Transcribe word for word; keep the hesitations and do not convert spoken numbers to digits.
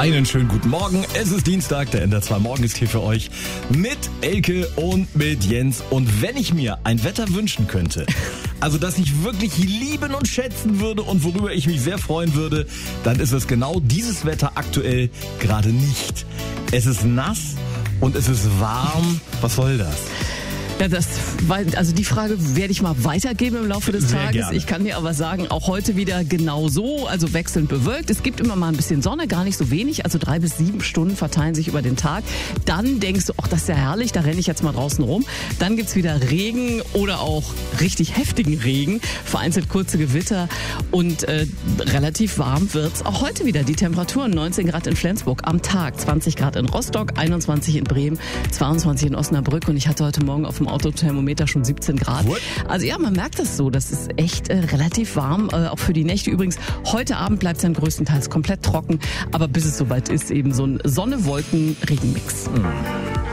Einen schönen guten Morgen. Es ist Dienstag, der N D R zwei Morgen ist hier für euch mit Elke und mit Jens. Und wenn ich mir ein Wetter wünschen könnte, also das ich wirklich lieben und schätzen würde und worüber ich mich sehr freuen würde, dann ist es genau dieses Wetter aktuell gerade nicht. Es ist nass und es ist warm. Was soll das? Ja, das, also die Frage werde ich mal weitergeben im Laufe des Sehr Tages. gerne. Ich kann dir aber sagen, auch heute wieder genau so, also wechselnd bewölkt. Es gibt immer mal ein bisschen Sonne, gar nicht so wenig, also drei bis sieben Stunden verteilen sich über den Tag. Dann denkst du, ach, das ist ja herrlich, da renne ich jetzt mal draußen rum. Dann gibt's wieder Regen oder auch richtig heftigen Regen, vereinzelt kurze Gewitter und äh, relativ warm wird's auch heute wieder. Die Temperaturen neunzehn Grad in Flensburg am Tag, zwanzig Grad in Rostock, einundzwanzig in Bremen, zweiundzwanzig in Osnabrück und ich hatte heute Morgen auf dem Autothermometer schon siebzehn Grad. What? Also ja, man merkt das so. Das ist echt äh, relativ warm, äh, auch für die Nächte. Übrigens, heute Abend bleibt es dann größtenteils komplett trocken. Aber bis es soweit ist, eben so ein Sonne-Wolken-Regenmix. Mhm.